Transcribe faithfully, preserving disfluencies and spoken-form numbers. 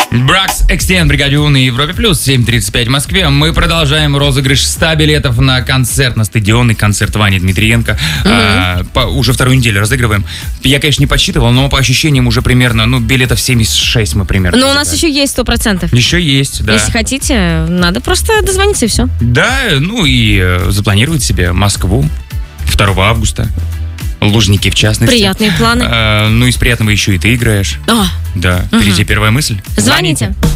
Бракс Экстен, Бригаде У на Европе Плюс, семь тридцать пять в Москве. Мы продолжаем розыгрыш ста билетов на концерт, на стадионный концерт Вани Дмитриенко. Mm-hmm. А, по, уже вторую неделю разыгрываем. Я, конечно, не подсчитывал, но по ощущениям уже примерно, ну, билетов семьдесят шесть мы примерно. Но у нас еще есть сто процентов. Еще есть, да. Если хотите, надо просто дозвониться и все. Да, ну и э, запланировать себе Москву второго августа. Лужники, в частности. Приятные планы. А, ну, из приятного еще и ты играешь. О. Да. Впереди угу. первая мысль. Звоните. Звоните.